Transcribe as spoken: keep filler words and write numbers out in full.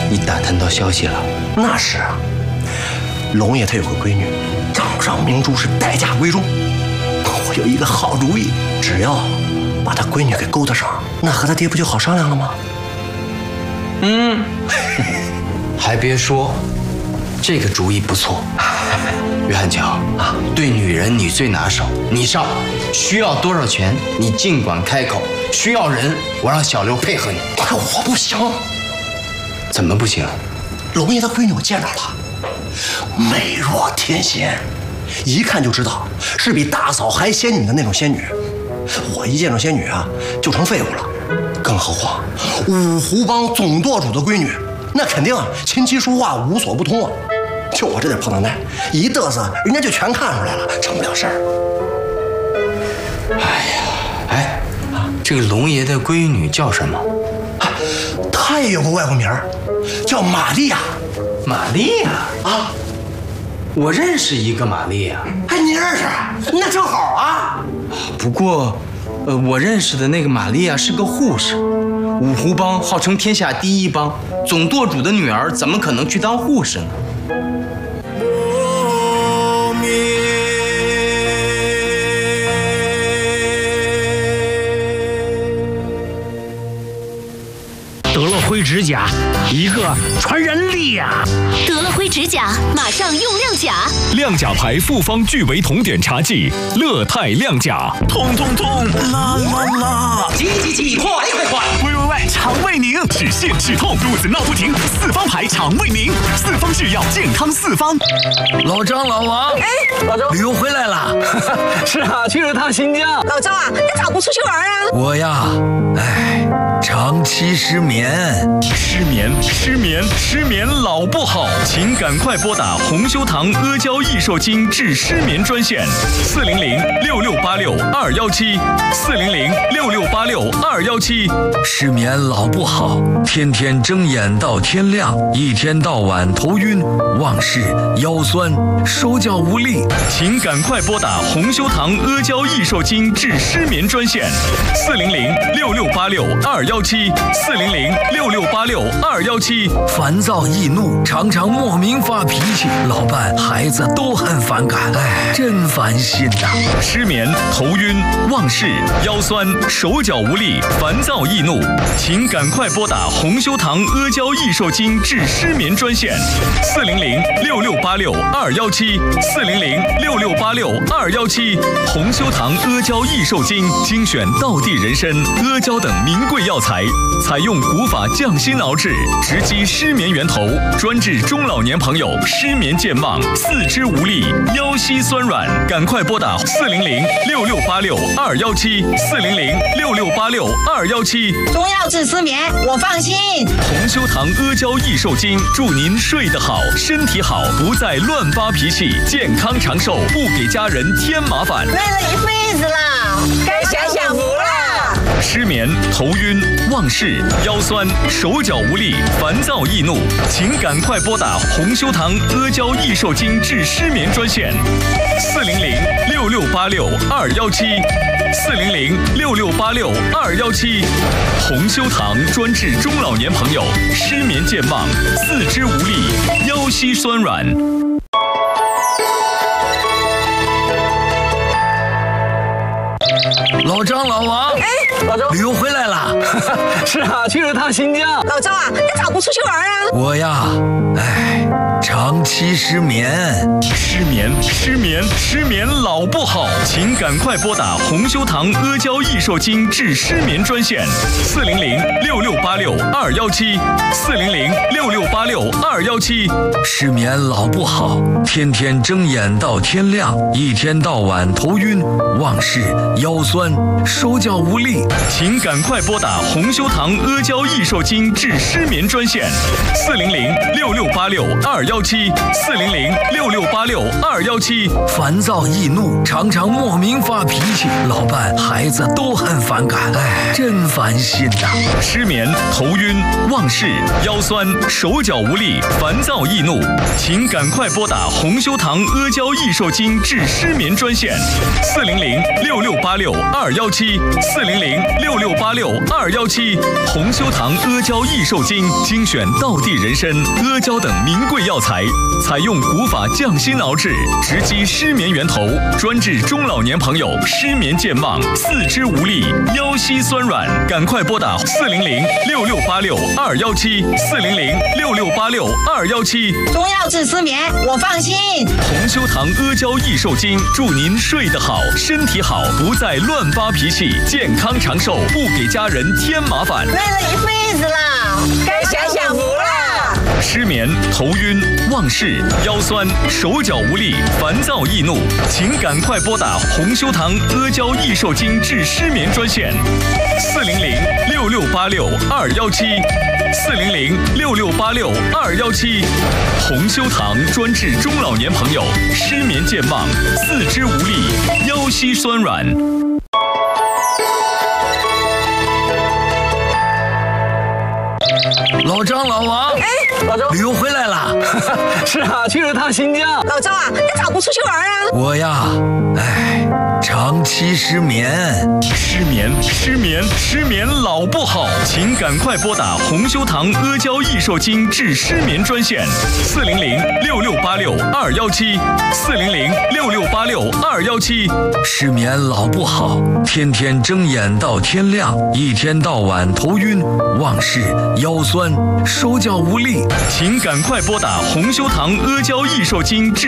你打探到消息了？ 那是啊，龙爷他有个闺女，掌上明珠，是待嫁闺中。我有一个好主意，只要把他闺女给勾搭上，那和他爹不就好商量了吗？ 嗯，还别说，这个主意不错。约翰乔啊，对女人你最拿手，你上。需要多少钱，你尽管开口。需要人，我让小刘配合你。 我不行。 怎么不行？ 龙爷的闺女我见着了，美若天仙，一看就知道是比大嫂还仙女的那种仙女。我一见着仙女啊，就成废物了。更何况五湖帮总舵主的闺女，那肯定琴棋书画无所不通啊。就我这点破脑袋，一嘚瑟，人家就全看出来了，成不了事儿。 哎呀，哎，这个龙爷的闺女叫什么？ 她也有个外国名儿，叫玛利亚。 玛利亚啊， 我认识一个玛利亚。 哎，你认识？那正好啊。 不过，呃，我认识的那个玛利亚是个护士。五湖帮号称天下第一帮，总舵主的女儿怎么可能去当护士呢？ 德乐辉指甲，一个传人力呀！ 德乐辉指甲，马上用亮甲。 亮甲牌复方聚维酮碘茶剂，乐泰亮甲。 痛痛痛，啦啦啦！ 急急急，快快快！ 喂喂喂，肠胃宁，止泻止痛，肚子闹不停，四方牌肠胃宁，四方制药，健康四方。 老张老王， 哎，老周， 旅游回来了。 是啊，去了趟新疆。 老周啊，你咋不出去玩啊？ 我呀，哎，长期失眠。 失眠，失眠，失眠老不好，请赶快拨打红修堂阿胶益寿精治失眠专线四零零六六八六二幺七四零零六六八六二幺七。 失眠老不好，天天睁眼到天亮，一天到晚头晕、忘事、腰酸、手脚无力， 请赶快拨打红修堂阿胶益寿精治失眠专线四零零六六八六二幺七四零零六六八六二幺七。 烦躁易怒，常常莫名发脾气，老伴、孩子都很反感，哎，真烦心呐！ 失眠、头晕、忘事、腰酸、手脚无力、烦躁易怒，请赶快拨打红修堂阿胶益寿精治失眠专线四零零六六八六二幺七四零零六六八六二幺七。红修堂阿胶益寿精精选道地人参、阿胶等名贵药材，采用古法降心熬制，直击失眠源头，专治中老年朋友失眠健忘、四肢无力、腰膝酸软。赶快拨打四零零六六八六二幺七四零零六六八六二幺七。 中药治失眠，我放心。 红修堂阿胶益寿精，祝您睡得好，身体好，不再乱发脾气，健康长寿，不给家人添麻烦。 累了一辈子了，该享享福了。 失眠、头晕、忘事、腰酸、手脚无力、烦躁易怒，请赶快拨打红修堂阿胶益寿精治失眠专线四零零六六八六二幺七四零零六六八六二幺七。红修堂专治中老年朋友失眠健忘、四肢无力、腰膝酸软。 老张老王， 哎，老周， 旅游回来了。 是啊，去了趟新疆。 老周啊，你咋不出去玩啊？ 我呀，哎，长期失眠。 失眠，失眠，失眠老不好，请赶快拨打红修堂阿胶益寿精治失眠专线四零零六六八六二幺七四零零六六八六二幺七。 失眠老不好，天天睁眼到天亮，一天到晚头晕、忘事、腰酸、手脚无力， 请赶快拨打红修堂阿胶益寿精治失眠专线四零零六六八六二幺七四零零六六八六二幺七。 烦躁易怒，常常莫名发脾气，老伴、孩子都很反感，哎，真烦心呐、 失眠、头晕、忘事、腰酸、手脚无力、烦躁易怒，请赶快拨打红修堂阿胶益寿精治失眠专线四零零六六八六二幺七四零零六六八六二幺七。红修堂阿胶益寿精精选道地人参、阿胶等名贵药材，采用古法降心熬制，直击失眠源头，专治中老年朋友失眠健忘、四肢无力、腰膝酸软。赶快拨打四零零六六八六二幺七四零零六六八六二幺七。 中药治失眠，我放心。 红修堂阿胶益寿精，祝您睡得好，身体好，不再乱发脾气，健康长寿，不给家人添麻烦。 累了一辈子啦，该享享福啦。 失眠、头晕、忘事、腰酸、手脚无力、烦躁易怒，请赶快拨打红修堂阿胶益寿精治失眠专线四零零六六八六二幺七四零零六六八六二幺七。红修堂专治中老年朋友失眠健忘、四肢无力、腰膝酸软。 老张、老王， 哎， 老周旅游回来了。 是啊，去了趟新疆。 老周啊，你咋不出去玩啊？ 我呀，哎，长期失眠。 失眠，失眠，失眠老不好，请赶快拨打红修堂阿胶益寿精治失眠专线四零零六六八六二幺七四零零六六八六二幺七。 失眠老不好，天天睁眼到天亮，一天到晚头晕、忘事、腰酸、手脚无力， 请赶快拨打红修堂阿胶益寿精治